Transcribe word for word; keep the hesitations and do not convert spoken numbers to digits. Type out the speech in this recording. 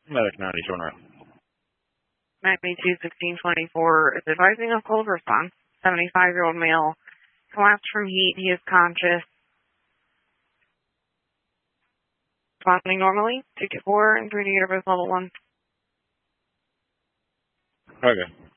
Medic ninety, showing around. ninety-two sixteen twenty-four is advising of cold response. seventy-five-year-old male collapsed from heat. He is conscious. Responding normally. Ticket four and three to Universe level one. Okay.